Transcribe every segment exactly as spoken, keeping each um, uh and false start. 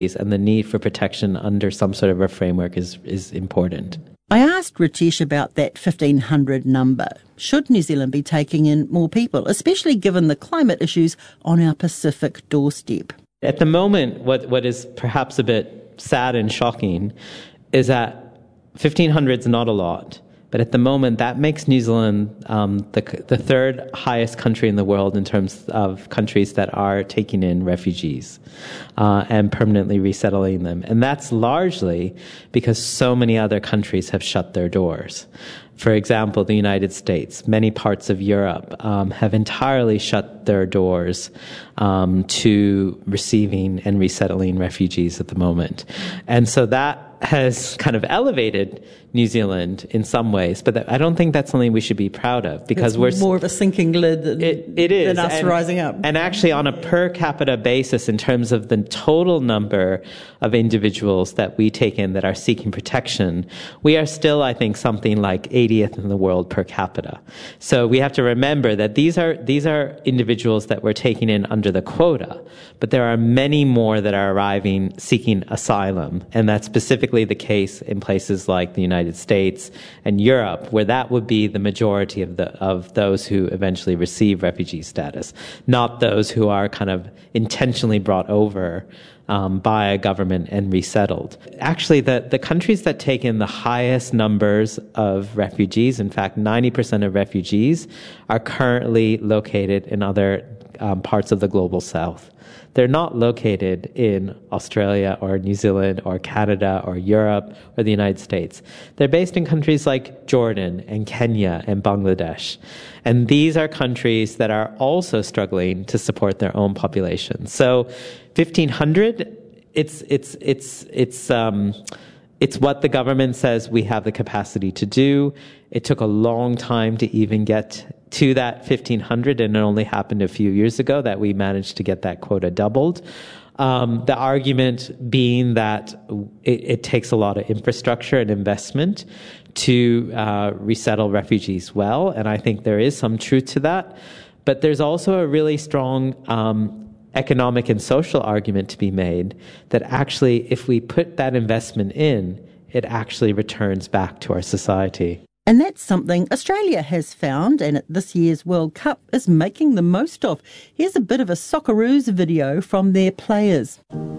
and the need for protection under some sort of a framework is, is important. I asked Ritesh about that fifteen hundred number. Should New Zealand be taking in more people, especially given the climate issues on our Pacific doorstep? At the moment, what, what is perhaps a bit sad and shocking is that fifteen hundred is not a lot. But at the moment, that makes New Zealand um, the, the third highest country in the world in terms of countries that are taking in refugees uh, and permanently resettling them. And that's largely because so many other countries have shut their doors. For example, the United States, many parts of Europe um, have entirely shut their doors um, to receiving and resettling refugees at the moment. And so that has kind of elevated New Zealand in some ways, but that, I don't think that's something we should be proud of, because it's we're more of a sinking lid than, it, it is. than us and, rising up. And actually, on a per capita basis, in terms of the total number of individuals that we take in that are seeking protection, we are still, I think, something like eightieth in the world per capita. So we have to remember that these are these are individuals that we're taking in under the quota, but there are many more that are arriving seeking asylum, and that's specifically the case in places like the United States and Europe, where that would be the majority of the of those who eventually receive refugee status, not those who are kind of intentionally brought over um, by a government and resettled. Actually, the, the countries that take in the highest numbers of refugees, in fact, ninety percent of refugees are currently located in other um, parts of the global south. They're not located in Australia or New Zealand or Canada or Europe or the United States. They're based in countries like Jordan and Kenya and Bangladesh. And these are countries that are also struggling to support their own population. So fifteen hundred, it's, it's, it's, it's, um, it's what the government says we have the capacity to do. It took a long time to even get to that fifteen hundred, and it only happened a few years ago that we managed to get that quota doubled. Um, the argument being that it, it takes a lot of infrastructure and investment to uh, resettle refugees well, and I think there is some truth to that. But there's also a really strong um, economic and social argument to be made that actually, if we put that investment in, it actually returns back to our society. And that's something Australia has found, and at this year's World Cup is making the most of. Here's a bit of a Socceroos video from their players.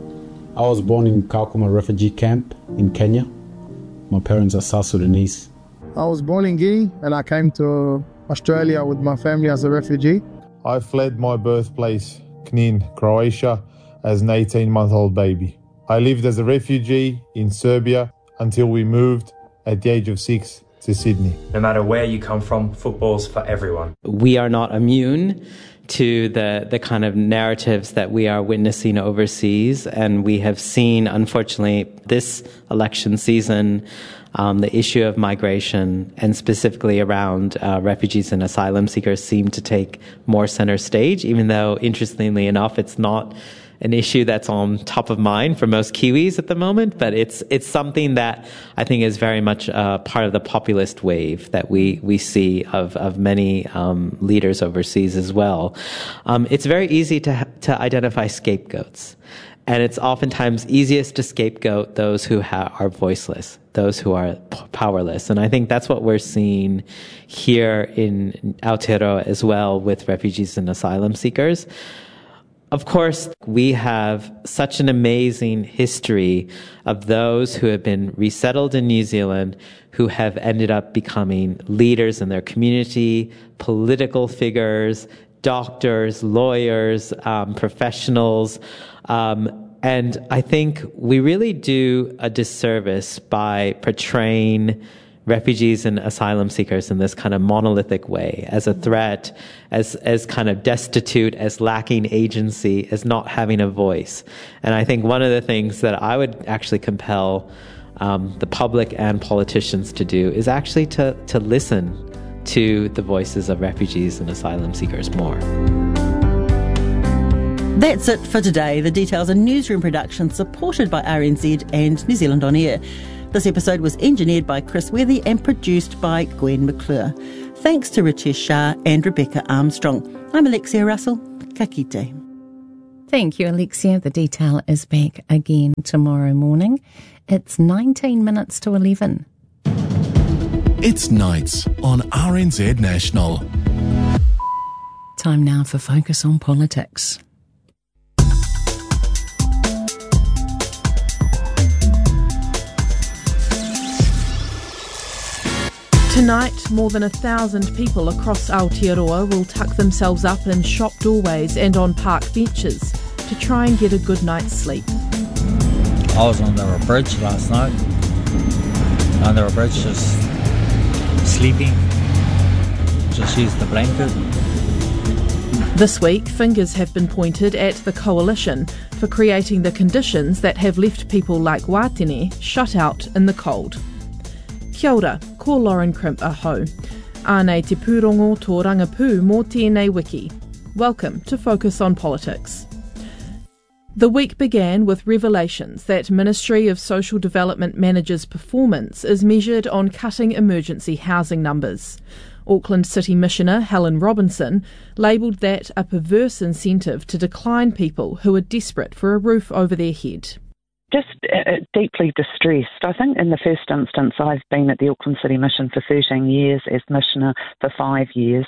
I was born in Kakuma refugee camp in Kenya. My parents are South Sudanese. I was born in Guinea and I came to Australia with my family as a refugee. I fled my birthplace, Knin, Croatia, as an eighteen-month-old baby. I lived as a refugee in Serbia until we moved at the age of six to Sydney. No matter where you come from, football's for everyone. We are not immune to the, the kind of narratives that we are witnessing overseas, and we have seen, unfortunately, this election season, um, the issue of migration, and specifically around uh, refugees and asylum seekers, seem to take more center stage, even though, interestingly enough, it's not an issue that's on top of mind for most Kiwis at the moment, but it's it's something that I think is very much uh, part of the populist wave that we we see of of many um, leaders overseas as well. Um, it's very easy to to identify scapegoats, and it's oftentimes easiest to scapegoat those who ha- are voiceless, those who are p- powerless, and I think that's what we're seeing here in Aotearoa as well with refugees and asylum seekers. Of course, we have such an amazing history of those who have been resettled in New Zealand who have ended up becoming leaders in their community, political figures, doctors, lawyers, um, professionals. Um, and I think we really do a disservice by portraying refugees and asylum seekers in this kind of monolithic way, as a threat, as as kind of destitute, as lacking agency, as not having a voice. And I think one of the things that I would actually compel um, the public and politicians to do is actually to, to listen to the voices of refugees and asylum seekers more. That's it for today. The Details, a newsroom production supported by R N Z and New Zealand On Air. This episode was engineered by Chris Worthy and produced by Gwen McClure. Thanks to Ritesh Shah and Rebecca Armstrong. I'm Alexia Russell. Ka kite. Thank you, Alexia. The Detail is back again tomorrow morning. It's nineteen minutes to eleven. It's Nights on R N Z National. Time now for Focus on Politics. Tonight, more than a thousand people across Aotearoa will tuck themselves up in shop doorways and on park benches to try and get a good night's sleep. I was on the bridge last night, under a bridge, just sleeping, just use the blanket. This week, fingers have been pointed at the Coalition for creating the conditions that have left people like Wātene shut out in the cold. Kia ora, ko Lauren Crimp aho. Ānei te pūrongo tō rangapū mō tēnei wiki. Welcome to Focus on Politics. The week began with revelations that Ministry of Social Development managers' performance is measured on cutting emergency housing numbers. Auckland City Missioner Helen Robinson labelled that a perverse incentive to decline people who are desperate for a roof over their head. Just uh, deeply distressed. I think in the first instance I've been at the Auckland City Mission for thirteen years, as Missioner for five years.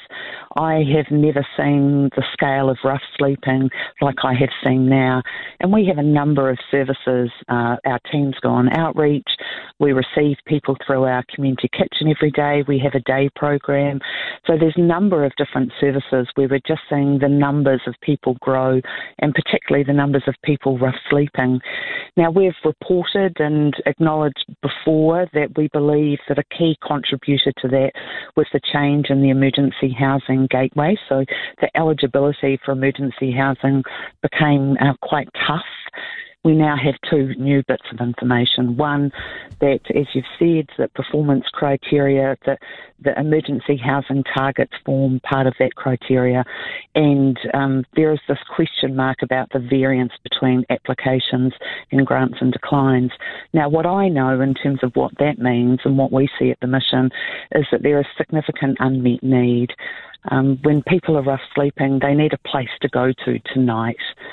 I have never seen the scale of rough sleeping like I have seen now. And we have a number of services. Uh, our teams go on outreach. We receive people through our community kitchen every day. We have a day program. So there's a number of different services where we're just seeing the numbers of people grow, and particularly the numbers of people rough sleeping. Now, we've reported and acknowledged before that we believe that a key contributor to that was the change in the emergency housing gateway. So the eligibility for emergency housing became uh, quite tough. We now have two new bits of information. One, that, as you've said, that performance criteria, that the emergency housing targets form part of that criteria. And um, there is this question mark about the variance between applications and grants and declines. Now, what I know in terms of what that means and what we see at the mission is that there is significant unmet need. Um, when people are rough sleeping, they need a place to go to tonight.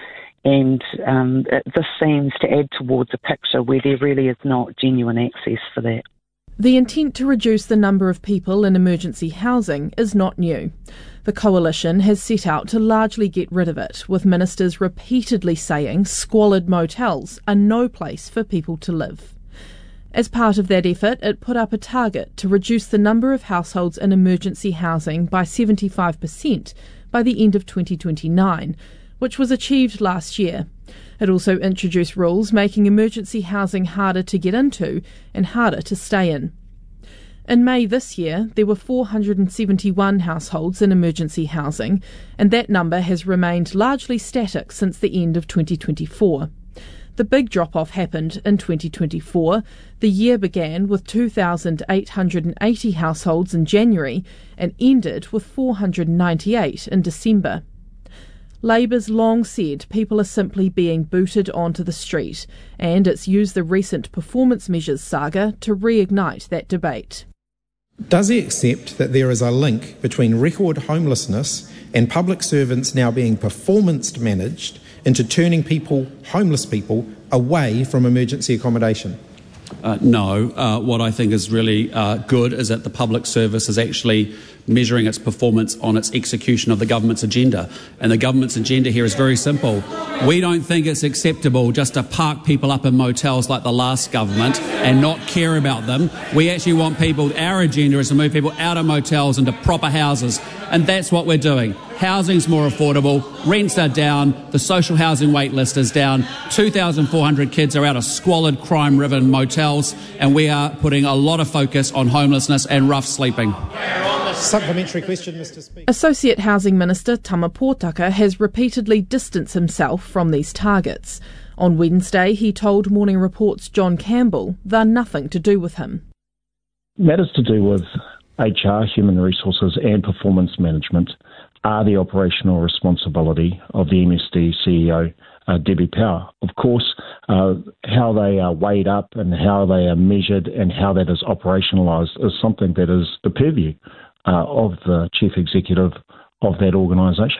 And um, this seems to add towards a picture where there really is not genuine access for that. The intent to reduce the number of people in emergency housing is not new. The Coalition has set out to largely get rid of it, with ministers repeatedly saying squalid motels are no place for people to live. As part of that effort, it put up a target to reduce the number of households in emergency housing by seventy-five percent by the end of twenty twenty-nine, which was achieved last year. It also introduced rules making emergency housing harder to get into and harder to stay in. In May this year, there were four hundred seventy-one households in emergency housing, and that number has remained largely static since the end of twenty twenty-four. The big drop-off happened in twenty twenty-four. The year began with two thousand eight hundred eighty households in January and ended with four hundred ninety-eight in December. Labour's long said people are simply being booted onto the street, and it's used the recent performance measures saga to reignite that debate. Does he accept that there is a link between record homelessness and public servants now being performance managed into turning people, homeless people, away from emergency accommodation? Uh, no. Uh, what I think is really uh, good is that the public service is actually measuring its performance on its execution of the government's agenda. And the government's agenda here is very simple. We don't think it's acceptable just to park people up in motels like the last government and not care about them. We actually want people, our agenda is to move people out of motels into proper houses. And that's what we're doing. Housing's more affordable, rents are down, the social housing wait list is down, two thousand four hundred kids are out of squalid, crime-riven motels, and we are putting a lot of focus on homelessness and rough sleeping. Supplementary question, Mister Speaker. Associate Housing Minister Tama Pōtaka has repeatedly distanced himself from these targets. On Wednesday, he told Morning Report's John Campbell they're nothing to do with him. Matters to do with H R, human resources and performance management are the operational responsibility of the M S D C E O, uh, Debbie Power. Of course, uh, how they are weighed up and how they are measured and how that is operationalised is something that is the purview uh, of the Chief Executive of that organisation.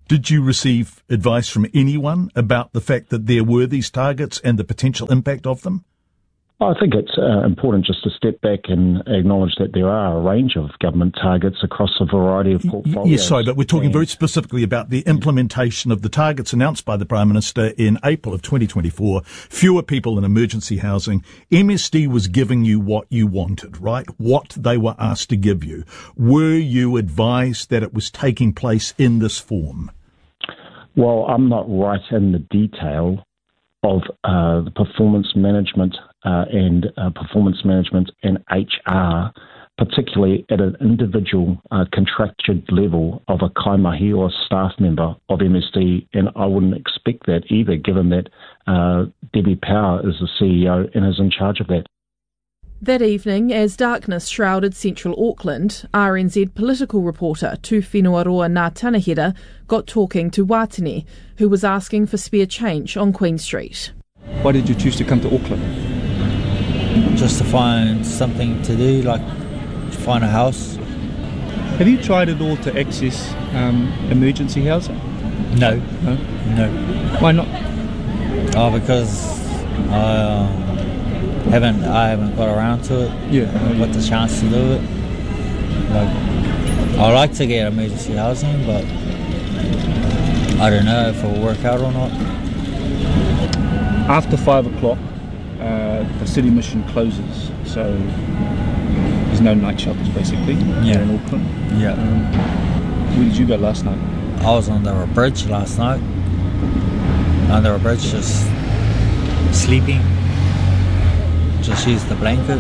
Did you receive advice from anyone about the fact that there were these targets and the potential impact of them? I think it's uh, important just to step back and acknowledge that there are a range of government targets across a variety of portfolios. Yes, sorry, but we're talking very specifically about the implementation of the targets announced by the Prime Minister in April of twenty twenty-four. Fewer people in emergency housing. M S D was giving you what you wanted, right? What they were asked to give you. Were you advised that it was taking place in this form? Well, I'm not right in the detail of uh, the performance management uh, and uh, performance management and H R, particularly at an individual uh, contracted level of a kaimahi or staff member of M S D, and I wouldn't expect that either, given that uh, Debbie Power is the C E O and is in charge of that. That evening, as darkness shrouded central Auckland, R N Z political reporter Tu Whenuaroa Ngā Tanahera got talking to Watene, who was asking for spare change on Queen Street. Why did you choose to come to Auckland? Just to find something to do, like to find a house. Have you tried at all to access um, emergency housing? No. No? No. Why not? Oh, because I um, haven't I haven't got around to it. Yeah. I haven't got the chance to do it. Like, I like to get emergency housing, but I don't know if it'll work out or not. After five o'clock, uh, the city mission closes, so there's no night shelters basically Yeah. here in Auckland. Yeah. Um, where did you go last night? I was under a bridge last night. Under a bridge, just sleeping. Just used the blanket.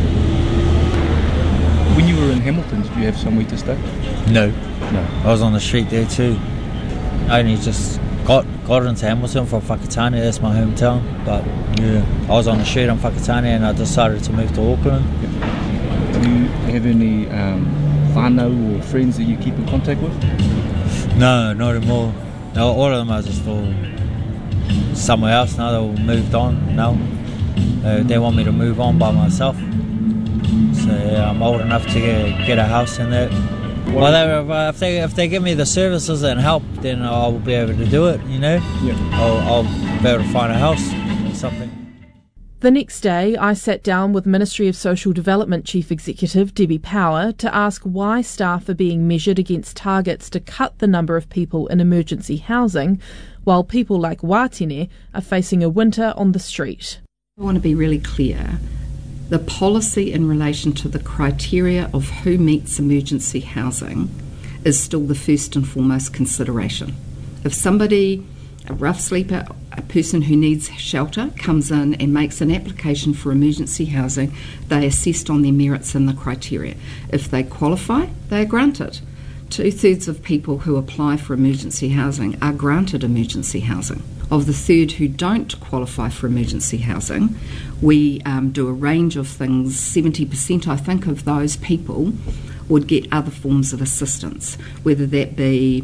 When you were in Hamilton, did you have somewhere to stay? No. No. I was on the street there too. I only just got got into Hamilton from Whakatane, that's my hometown. But yeah, I was on the street in Whakatane and I decided to move to Auckland. Do you have any um, whānau or friends that you keep in contact with? No, not anymore. No, all of them are just all somewhere else now. They're all moved on now. Uh, they want me to move on by myself. So yeah, I'm old enough to get, get a house in there. Well, they, if they if they give me the services and help, then I will be able to do it. You know, yeah. I'll, I'll be able to find a house or something. The next day, I sat down with Ministry of Social Development Chief Executive Debbie Power to ask why staff are being measured against targets to cut the number of people in emergency housing, while people like Watene are facing a winter on the street. I want to be really clear. The policy in relation to the criteria of who meets emergency housing is still the first and foremost consideration. If somebody, a rough sleeper, a person who needs shelter, comes in and makes an application for emergency housing, they are assessed on their merits and the criteria. If they qualify, they are granted. Two-thirds of people who apply for emergency housing are granted emergency housing. Of the third who don't qualify for emergency housing, we um, do a range of things. seventy percent, I think, of those people would get other forms of assistance, whether that be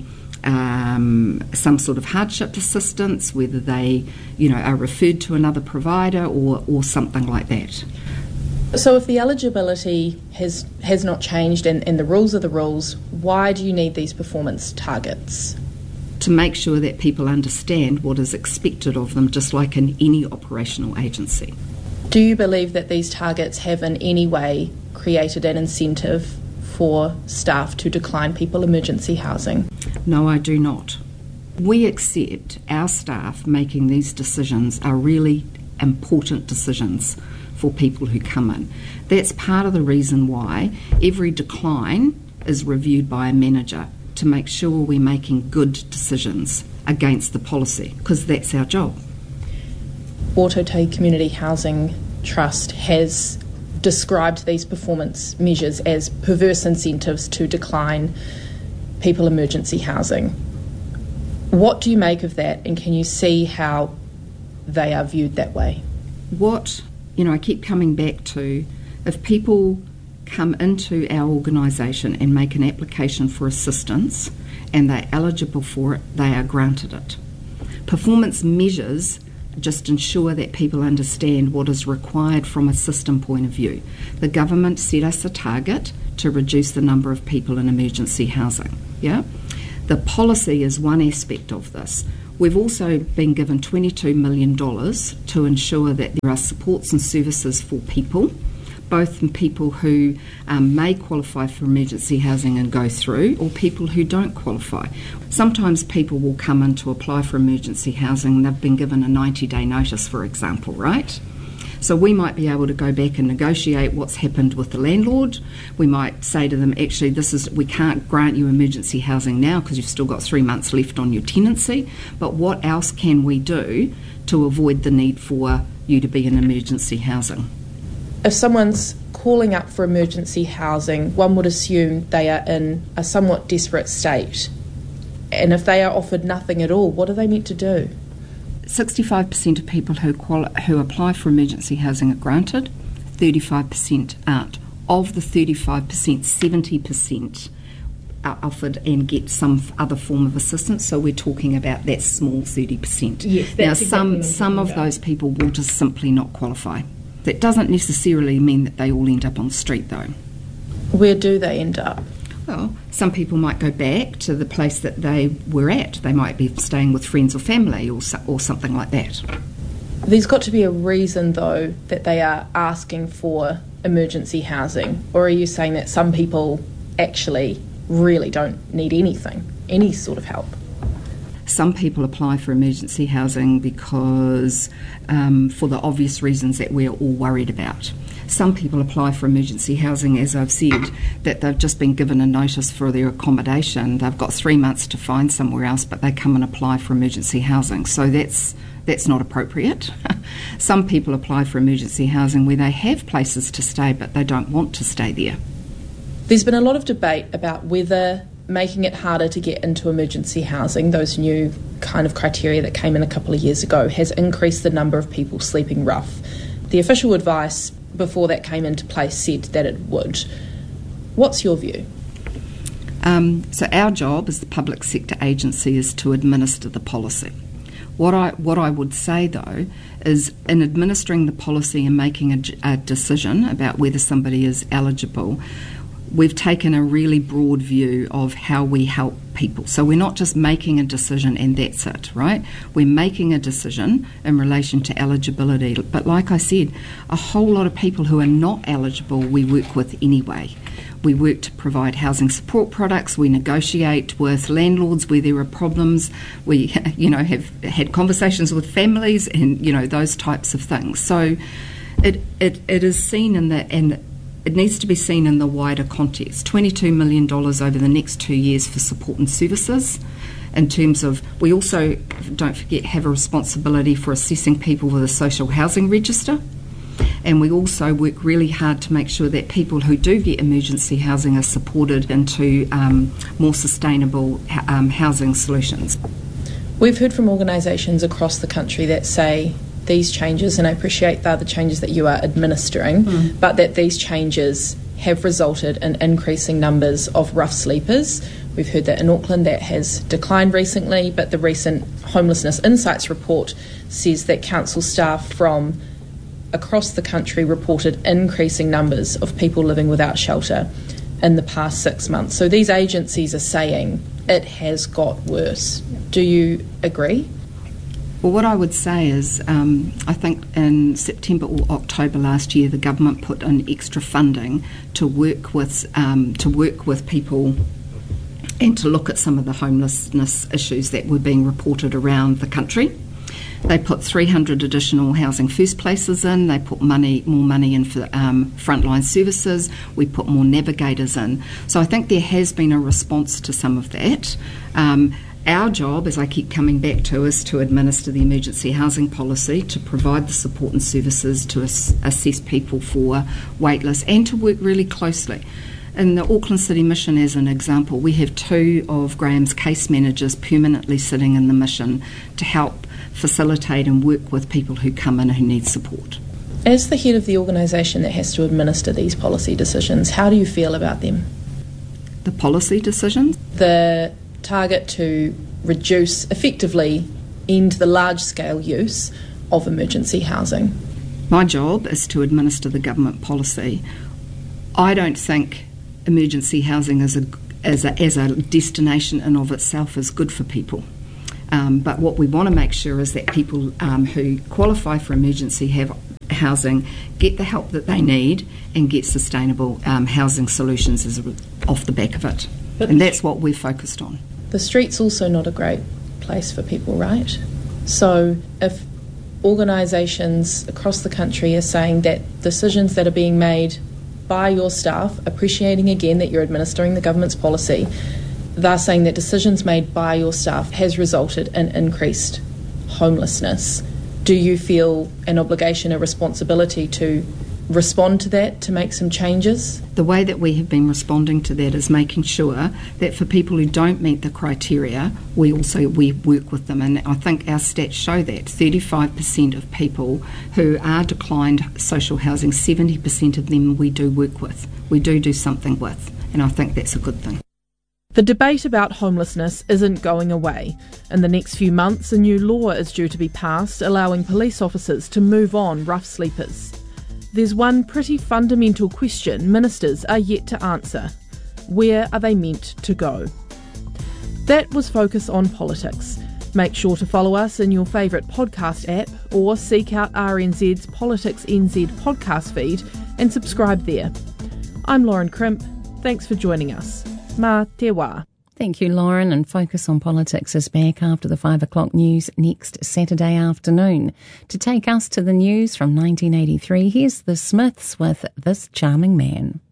um, some sort of hardship assistance, whether they, you know, are referred to another provider or, or something like that. So if the eligibility has has not changed and, and the rules are the rules, why do you need these performance targets? To make sure that people understand what is expected of them, just like in any operational agency. Do you believe that these targets have in any way created an incentive for staff to decline people emergency housing? No, I do not. We accept our staff making these decisions are really important decisions for people who come in. That's part of the reason why every decline is reviewed by a manager to make sure we're making good decisions against the policy, because that's our job. Ōtautahi Community Housing Trust has described these performance measures as perverse incentives to decline people emergency housing. What do you make of that, and can you see how they are viewed that way? What, you know, I keep coming back to, if people come into our organisation and make an application for assistance and they're eligible for it, they are granted it. Performance measures just ensure that people understand what is required from a system point of view. The government set us a target to reduce the number of people in emergency housing. Yeah, The policy is one aspect of this. We've also been given twenty-two million dollars to ensure that there are supports and services for people, both people who um, may qualify for emergency housing and go through, or people who don't qualify. Sometimes people will come in to apply for emergency housing and they've been given a ninety-day notice, for example, right? So we might be able to go back and negotiate what's happened with the landlord. We might say to them, actually, this is we can't grant you emergency housing now because you've still got three months left on your tenancy, but what else can we do to avoid the need for you to be in emergency housing? If someone's calling up for emergency housing, one would assume they are in a somewhat desperate state. And if they are offered nothing at all, what are they meant to do? sixty-five percent of people who quali- who apply for emergency housing are granted, thirty-five percent aren't. Of the thirty-five percent, seventy percent are offered and get some other form of assistance, so we're talking about that small thirty percent. Yes, that's now, exactly some, some of those people will just simply not qualify. That doesn't necessarily mean that they all end up on the street, though. Where do they end up? Well, some people might go back to the place that they were at. They might be staying with friends or family or, or something like that. There's got to be a reason, though, that they are asking for emergency housing. Or are you saying that some people actually really don't need anything, any sort of help? Some people apply for emergency housing because, um, for the obvious reasons that we're all worried about. Some people apply for emergency housing, as I've said, that they've just been given a notice for their accommodation. They've got three months to find somewhere else, but they come and apply for emergency housing. So that's that's not appropriate. Some people apply for emergency housing where they have places to stay, but they don't want to stay there. There's been a lot of debate about whether making it harder to get into emergency housing, those new kind of criteria that came in a couple of years ago, has increased the number of people sleeping rough. The official advice before that came into place said that it would. What's your view? Um, so our job as the public sector agency is to administer the policy. What I what I would say, though, is in administering the policy and making a, a decision about whether somebody is eligible, we've taken a really broad view of how we help people. So we're not just making a decision and that's it, right? We're making a decision in relation to eligibility. But like I said, a whole lot of people who are not eligible we work with anyway. We work to provide housing support products. We negotiate with landlords where there are problems. We, you know, have had conversations with families and, you know, those types of things. So it it, it is seen in the... and it needs to be seen in the wider context. twenty-two million dollars over the next two years for support and services. In terms of, we also, don't forget, have a responsibility for assessing people with a social housing register. And we also work really hard to make sure that people who do get emergency housing are supported into um, more sustainable um, housing solutions. We've heard from organisations across the country that say these changes, and I appreciate they're the changes that you are administering, mm. but that these changes have resulted in increasing numbers of rough sleepers. We've heard that in Auckland that has declined recently, but the recent Homelessness Insights report says that council staff from across the country reported increasing numbers of people living without shelter in the past six months. So these agencies are saying it has got worse. Do you agree? Well, what I would say is um, I think in September or October last year the government put in extra funding to work with um, to work with people and to look at some of the homelessness issues that were being reported around the country. They put three hundred additional housing first places in. They put money, more money in for um, frontline services. We put more navigators in. So I think there has been a response to some of that. Um, Our job, as I keep coming back to, is to administer the emergency housing policy, to provide the support and services, to ass- assess people for wait lists, and to work really closely. In the Auckland City Mission, as an example, we have two of Graham's case managers permanently sitting in the mission to help facilitate and work with people who come in who need support. As the head of the organisation that has to administer these policy decisions, how do you feel about them? The policy decisions? The target to reduce, effectively end the large-scale use of emergency housing. My job is to administer the government policy. I don't think emergency housing is a as a, as a destination in of itself is good for people. Um, but what we want to make sure is that people um, who qualify for emergency have housing get the help that they need and get sustainable um, housing solutions as a, off the back of it. But and that's what we're focused on. The street's also not a great place for people, right? So if organisations across the country are saying that decisions that are being made by your staff, appreciating again that you're administering the government's policy, they're saying that decisions made by your staff has resulted in increased homelessness. Do you feel an obligation, a responsibility to respond to that, to make some changes? The way that we have been responding to that is making sure that for people who don't meet the criteria, we also we work with them. And I think our stats show that thirty-five percent of people who are declined social housing, seventy percent of them we do work with. We do do something with. And I think that's a good thing. The debate about homelessness isn't going away. In the next few months, a new law is due to be passed allowing police officers to move on rough sleepers. There's one pretty fundamental question ministers are yet to answer. Where are they meant to go? That was Focus on Politics. Make sure to follow us in your favourite podcast app or seek out R N Z's Politics N Z podcast feed and subscribe there. I'm Lauren Crimp. Thanks for joining us. Mā te wā. Thank you, Lauren. And Focus on Politics is back after the five o'clock news next Saturday afternoon. To take us to the news from nineteen eighty-three, here's the Smiths with This Charming Man.